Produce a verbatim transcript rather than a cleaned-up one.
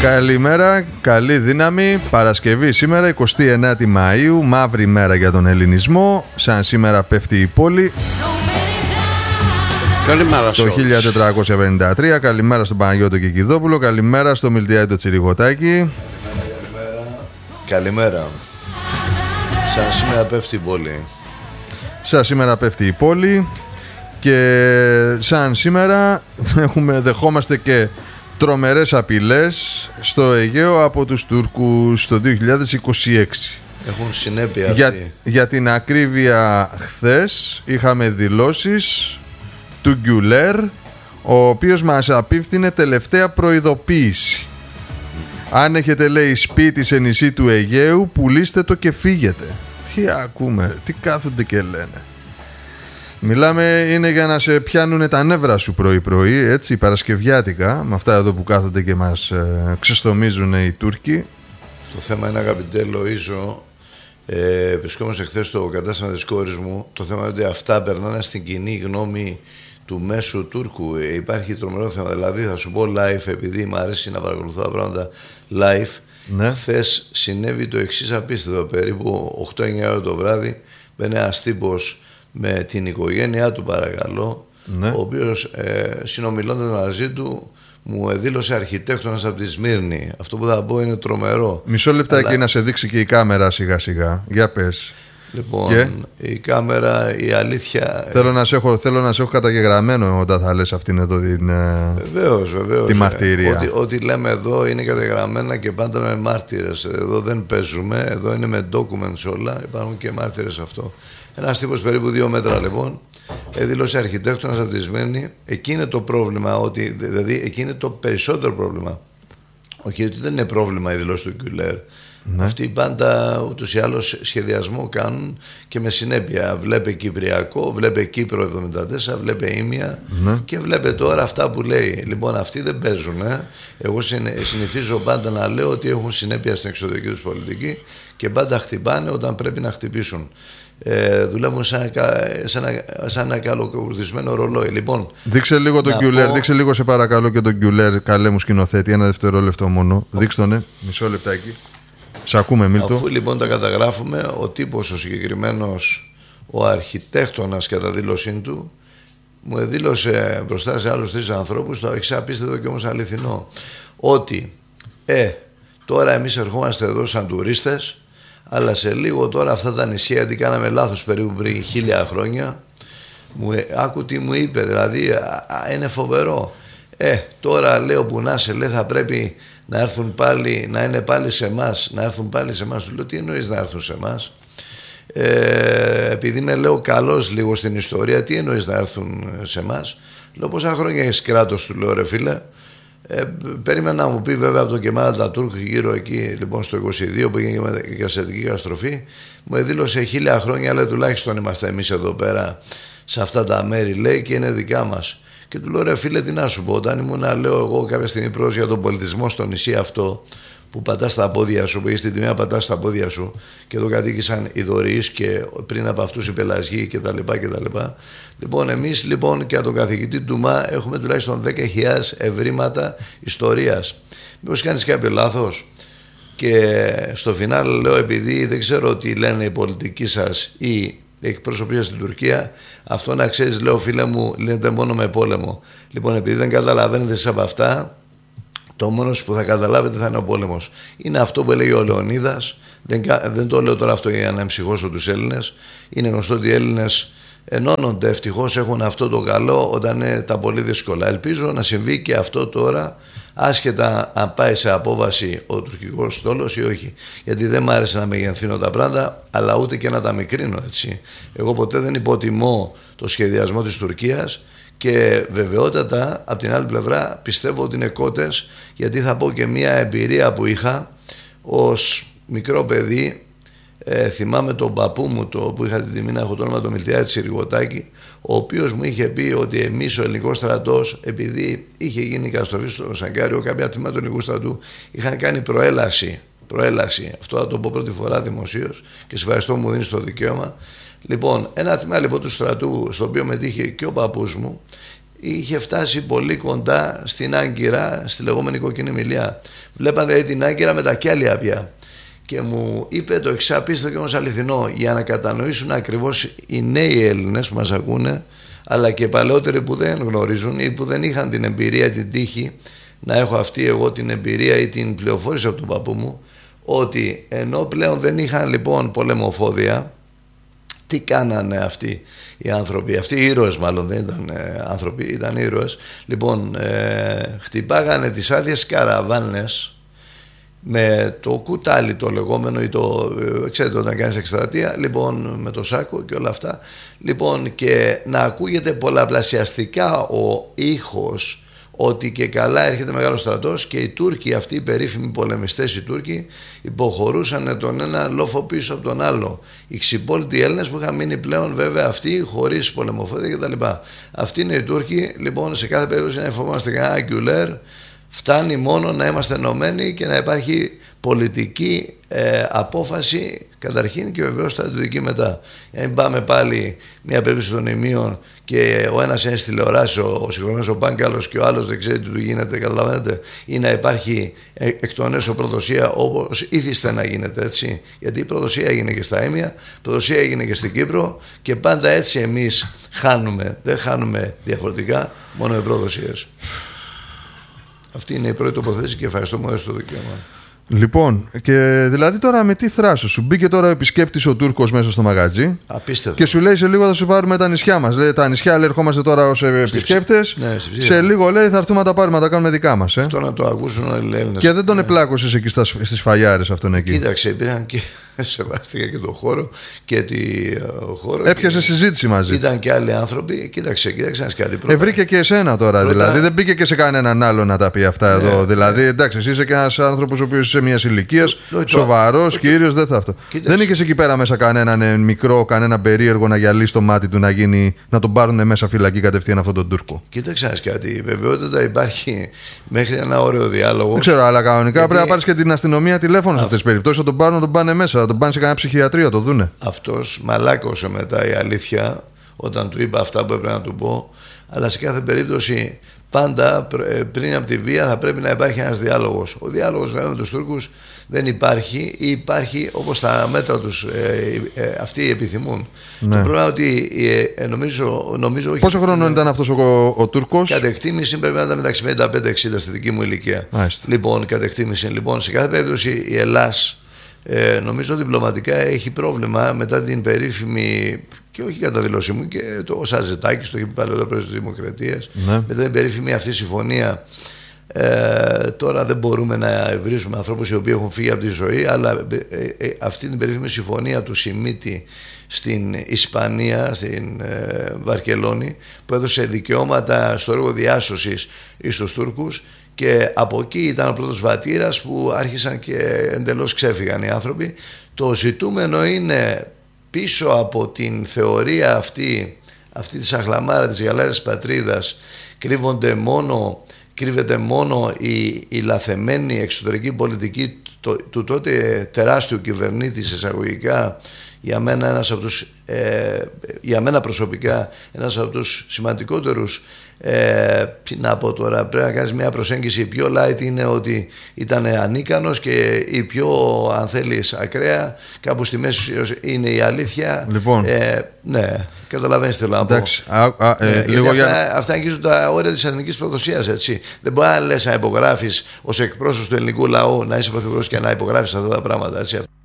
Καλημέρα, καλή δύναμη. Παρασκευή σήμερα, εικοστή ενάτη Μαΐου, μαύρη μέρα για τον ελληνισμό. Σαν σήμερα πέφτει η πόλη. Καλημέρα το χίλια τετρακόσια πενήντα τρία. Καλημέρα στον Παναγιώτο Κικιδόπουλο. Καλημέρα στο Μιλτιάδη το Τσιριγωτάκι. Καλημέρα. Καλημέρα. Σαν σήμερα πέφτει η πόλη. Σαν σήμερα πέφτει η πόλη. Και σαν σήμερα έχουμε, δεχόμαστε και τρομερές απειλές στο Αιγαίο από τους Τούρκους το δύο χιλιάδες είκοσι έξι. Έχουν συνέπεια για, αυτή. για την ακρίβεια, χθες είχαμε δηλώσεις του Γκιουλέρ, ο οποίος μας απίφθινε τελευταία προειδοποίηση. Αν έχετε, λέει, σπίτι σε νησί του Αιγαίου, πουλήστε το και φύγετε. Τι ακούμε, τι κάθονται και λένε. Μιλάμε, είναι για να σε πιάνουν τα νεύρα σου πρωί-πρωί, έτσι, παρασκευιάτικα, με αυτά εδώ που κάθονται και μας ε, ξεστομίζουν οι Τούρκοι. Το θέμα είναι, αγαπητέ Λοΐζο, ε, βρισκόμαστε χθες στο κατάστημα της κόρης μου. Το θέμα είναι ότι αυτά περνάνε στην κοινή γνώμη του μέσου Τούρκου. Ε, υπάρχει τρομερό θέμα. Δηλαδή, θα σου πω live, επειδή μου αρέσει να παρακολουθώ τα πράγματα live. Ναι. Χθες συνέβη το εξής απίστευτο. Περίπου οκτώ εννιά ώρα το βράδυ, μπαίνει ένας τύπος με την οικογένειά του, παρακαλώ, ναι. ο οποίος ε, συνομιλώντας μαζί του μου δήλωσε αρχιτέκτονας από τη Σμύρνη. Αυτό που θα πω είναι τρομερό. Μισό λεπτάκι Αλλά... να σε δείξει και η κάμερα σιγά σιγά. Για πες. Λοιπόν, και... η κάμερα, η αλήθεια... Θέλω να σε έχω, θέλω να σε έχω καταγεγραμμένο όταν θα λες αυτήν εδώ την, βεβαίως, βεβαίως, τη μαρτυρία. Ό,τι, ό,τι λέμε εδώ είναι καταγεγραμμένα και πάντα με μάρτυρες. Εδώ δεν παίζουμε, εδώ είναι με documents όλα. Υπάρχουν και μάρτυρες αυτό. Ένας τύπος περίπου δύο μέτρα, λοιπόν, έδηλωσε αρχιτέκτονας από τη Σμύρνη. Εκεί είναι το πρόβλημα, ότι, δηλαδή εκεί είναι το περισσότερο πρόβλημα. Όχι ότι δεν είναι πρόβλημα η δηλώση του Γκιουλέρ. Ναι. Αυτοί πάντα ούτως ή άλλως σχεδιασμό κάνουν και με συνέπεια. Βλέπε Κυπριακό, βλέπε Κύπρο εβδομήντα τέσσερα, βλέπε Ήμια, ναι. Και βλέπε τώρα αυτά που λέει. Λοιπόν, αυτοί δεν παίζουν. Ε. Εγώ συνηθίζω πάντα να λέω ότι έχουν συνέπεια στην εξωτερική τους πολιτική και πάντα χτυπάνε όταν πρέπει να χτυπήσουν. Ε, δουλεύουν σαν, σαν, σαν ένα καλοκουρδισμένο ρολόι. Λοιπόν, δείξε λίγο τον Γκιουλέρ, πω... δείξε λίγο σε παρακαλώ και τον Γκιουλέρ, καλέ μου σκηνοθέτη, ένα δευτερόλεπτο μόνο. Ο... Δείξτε τον, μισό λεπτάκι. Σ' ακούμε, Μίλτο. Αφού λοιπόν τα καταγράφουμε, ο τύπος ο συγκεκριμένος, ο αρχιτέκτονας κατά δήλωσή του, μου δήλωσε μπροστά σε άλλους τρεις ανθρώπους, το εξής απίστευτο και όμως αληθινό, ότι ε, τώρα εμείς ερχόμαστε εδώ σαν τουρίστες, αλλά σε λίγο τώρα αυτά τα νησιά, γιατί κάναμε λάθος περίπου πριν χίλια χρόνια, μου, άκου τι μου είπε, δηλαδή α, α, είναι φοβερό. Ε, τώρα λέω που να σε, λέει, θα πρέπει να έρθουν πάλι, να είναι πάλι σε εμάς, να έρθουν πάλι σε εμάς. Του λέω, τι εννοείς να έρθουν σε εμάς? Ε, επειδή με λέω καλός λίγο στην ιστορία, τι εννοείς να έρθουν σε εμάς? Λέω, πόσα χρόνια έχεις κράτος, του λέω, ρε φίλε. Ε, περίμενα να μου πει βέβαια από τον Κεμάλ Ατατούρκ γύρω εκεί, λοιπόν, στο είκοσι δύο που έγινε η κρασιατική καταστροφή, μου δήλωσε χίλια χρόνια, λέει, τουλάχιστον είμαστε εμείς εδώ πέρα σε αυτά τα μέρη, λέει, και είναι δικά μας. Και του λέω, ρε φίλε, τι να σου πω, όταν ήμουν να λέω εγώ κάποια στιγμή πρόεδρος για τον πολιτισμό στο νησί αυτό, που πατάς τα πόδια σου, που έχεις την τιμή να πατάς τα πόδια σου, και εδώ κατοίκησαν οι Δωρείς και πριν από αυτούς οι Πελασγοί κτλ. κτλ. Λοιπόν, εμείς λοιπόν και από τον καθηγητή του ΜΑ έχουμε τουλάχιστον δέκα χιλιάδες ευρήματα ιστορίας. Μήπως κάνεις κάποιο λάθος? Και στο φινάλ λέω, επειδή δεν ξέρω τι λένε οι πολιτικοί σας ή οι εκπρόσωποι σας στην Τουρκία, αυτό να ξέρεις, λέω, φίλε μου, λύνεται μόνο με πόλεμο. Λοιπόν, επειδή δεν καταλαβαίνετε εσείς από αυτά, το μόνο που θα καταλάβετε θα είναι ο πόλεμος. Είναι αυτό που έλεγε ο Λεωνίδας. Δεν, δεν το λέω τώρα αυτό για να εμψυχώσω τους Έλληνες. Είναι γνωστό ότι οι Έλληνες ενώνονται. Ευτυχώς έχουν αυτό το καλό όταν είναι τα πολύ δύσκολα. Ελπίζω να συμβεί και αυτό τώρα, άσχετα αν πάει σε απόβαση ο τουρκικός στόλος ή όχι. Γιατί δεν μ' άρεσε να μεγενθύνω τα πράγματα, αλλά ούτε και να τα μικρύνω, έτσι. Εγώ ποτέ δεν υποτιμώ το σχεδιασμό της Τουρκίας. Και βεβαιότατα, από την άλλη πλευρά, πιστεύω ότι είναι κότες, γιατί θα πω και μια εμπειρία που είχα ως μικρό παιδί. Ε, θυμάμαι τον παππού μου, το, που είχα την τιμή να έχω το όνομα του Μιλτιάδη Τσιριγωτάκη, ο οποίος μου είχε πει ότι εμείς ο ελληνικός στρατός, επειδή είχε γίνει η καταστροφή στο Σαγκάριο, κάποια τμήματα του ελληνικού στρατού είχαν κάνει προέλαση. Προέλαση. Αυτό θα το πω πρώτη φορά δημοσίως και σε ευχαριστώ που μου δίνεις το δικαίωμα. Λοιπόν, ένα τμήμα λοιπόν του στρατού, στο οποίο μετήχε και ο παππούς μου, είχε φτάσει πολύ κοντά στην Άγκυρα, στη λεγόμενη Κόκκινη Μιλιά. Βλέπατε την Άγκυρα με τα κέλια πια. Και μου είπε το εξάπιστο και όμως αληθινό, για να κατανοήσουν ακριβώς οι νέοι Έλληνες που μας ακούνε, αλλά και οι παλαιότεροι που δεν γνωρίζουν ή που δεν είχαν την εμπειρία, την τύχη να έχω αυτή εγώ την εμπειρία ή την πληροφόρηση από τον παππού μου, ότι ενώ πλέον δεν είχαν λοιπόν πολεμοφόδια, τι κάνανε αυτοί οι άνθρωποι, αυτοί οι ήρωες μάλλον, δεν ήταν ε, άνθρωποι, ήταν ήρωες. Λοιπόν, ε, χτυπάγανε τις άδειες καραβάνες με το κουτάλι το λεγόμενο ή το, ε, ξέρετε όταν κάνεις εκστρατεία, λοιπόν με το σάκο και όλα αυτά, λοιπόν, και να ακούγεται πολλαπλασιαστικά ο ήχος ότι και καλά έρχεται μεγάλος στρατός, και οι Τούρκοι, αυτοί οι περίφημοι πολεμιστές οι Τούρκοι, υποχωρούσαν τον ένα λόφο πίσω από τον άλλο. Οι ξυπόλοιτοι Έλληνες που είχαν μείνει πλέον βέβαια αυτοί χωρίς πολεμοφόδια κτλ. Αυτοί είναι οι Τούρκοι. Λοιπόν, σε κάθε περίπτωση να φοβόμαστε κανένα γκουλέρ, φτάνει μόνο να είμαστε ενωμένοι και να υπάρχει πολιτική ε, απόφαση καταρχήν και βεβαίως στρατιωτική μετά. Για μην πάμε πάλι μια περίπτωση των ημείων και ο ένας είναι στη τηλεοράση, ο, ο συγχρονός ο Μπάγκαλος, και ο άλλος δεν ξέρει τι του γίνεται, καταλαβαίνετε, ή να υπάρχει ε, εκ των έσω προδοσία όπως ήθιστε να γίνεται, έτσι. Γιατί η προδοσία έγινε και στα Έμια, η προδοσία έγινε και στην Κύπρο, και πάντα έτσι εμείς χάνουμε. Δεν χάνουμε διαφορετικά, μόνο με προδοσίες. Αυτή είναι η πρώτη τοποθέτηση και ευχαριστώ μου έδωσε το δικαίωμα. Λοιπόν, και δηλαδή τώρα με τι θράσο σου μπήκε τώρα ο επισκέπτης ο Τούρκος μέσα στο μαγαζί. Απίστευτο. Και σου λέει σε λίγο θα σου πάρουμε τα νησιά μας. Λέει τα νησιά, λέει, ερχόμαστε τώρα ως επισκέπτες. Ναι, σε λίγο λέει θα έρθουμε να τα πάρουμε, να τα κάνουμε δικά μας. Ε. Αυτό να το ακούσουν όλοι οι Έλληνες. Και δεν τον ναι. επλάκωσες εκεί στις φαλιάρες αυτόν εκεί. Κοίταξε, υπήρχαν και σεβάστηκα και τον χώρο και τη uh, χώρο. Έπιασε και... συζήτηση μαζί. Ήταν και άλλοι άνθρωποι. Κοίταξε, κοίταξε να κάτι. Πρώτα... Ε, βρήκε και εσένα τώρα. Πρώτα... Δηλαδή δεν μπήκε και σε κανέναν άλλο να τα πει αυτά ναι, εδώ. Δηλαδή, εντάξει, εσύ είσαι και ένας άνθρωπος ο οποίος είσαι μια ηλικία, σοβαρός, κύριος, δεν θα αυτό. Κοίταξε. Δεν είχες εκεί πέρα μέσα κανέναν μικρό, κανένα περίεργο να γυαλίσει το μάτι του, να, γίνει, να τον πάρουν μέσα φυλακή κατευθείαν αυτόν τον Τούρκο. Κοίταξε κάτι. Βεβαιότητα υπάρχει μέχρι ένα ωραίο διάλογο. Δεν ξέρω, αλλά κανονικά γιατί... πρέπει να πάρεις και την αστυνομία τηλέφωνο σε αυτές τις περιπτώσεις. Να τον πάρουν, να τον πάνε μέσα, να τον πάνε σε κανένα ψυχιατρίο, το δούνε. Αυτός μαλάκωσε μετά, η αλήθεια, όταν του είπα αυτά που έπρεπε να του πω. Αλλά σε κάθε περίπτωση, πάντα πριν από τη βία θα πρέπει να υπάρχει ένας διάλογος. Ο διάλογος βέβαια με τους Τούρκους δεν υπάρχει, ή υπάρχει όπως τα μέτρα τους ε, ε, αυτοί επιθυμούν. Ναι. Το πρόβλημα είναι ότι ε, νομίζω, νομίζω. Πόσο χρόνο ήταν αυτός ο, ο, ο Τούρκος? Κατ' εκτίμηση πρέπει να ήταν μεταξύ πενήντα πέντε εξήντα στη δική μου ηλικία. Μάλιστα. Λοιπόν, κατ' εκτίμηση. Λοιπόν, σε κάθε περίπτωση η Ελλάς ε, νομίζω διπλωματικά έχει πρόβλημα μετά την περίφημη. Και όχι κατά δήλωσή μου, και το ο Σαζετάκης το είχε πει παλαιότερα πρόεδρος της Δημοκρατίας. Ναι. Μετά την περίφημη αυτή συμφωνία. Ε, τώρα δεν μπορούμε να βρίσουμε ανθρώπους οι οποίοι έχουν φύγει από τη ζωή, αλλά ε, ε, αυτή την περίφημη συμφωνία του Σιμίτη στην Ισπανία, στην ε, Βαρκελόνη, που έδωσε δικαιώματα στο έργο διάσωσης στους Τούρκους, και από εκεί ήταν ο πρώτος βατήρας που άρχισαν και εντελώς ξέφυγαν οι άνθρωποι. Το ζητούμενο είναι πίσω από την θεωρία αυτή, αυτή της αχλαμάρα της γαλάζιας πατρίδας, κρύβονται μόνο κρύβεται μόνο η, η λαθεμένη εξωτερική πολιτική το, του τότε τεράστιου κυβερνήτη εισαγωγικά. Για μένα ένας από τους, ε, για μένα προσωπικά ένας από τους σημαντικότερους, ε, να πω τώρα, πρέπει να κάνεις μια προσέγγιση. Η πιο light είναι ότι ήταν ανίκανος, και η πιο, αν θέλεις, ακραία, κάπου στη μέση είναι η αλήθεια. Λοιπόν. Ε, ναι, καταλαβαίνεις τι θέλω να πω. Εντάξει, α, α, ε, ε, λίγο αυτά, για... αυτά αγγίζουν τα όρια της εθνικής προδοσίας, έτσι. Δεν μπορεί να λες να υπογράφεις ως εκπρόσωπος του ελληνικού λαού, να είσαι πρωθυπουργός και να υπογράφεις αυτά τα πράγματα, έτσι.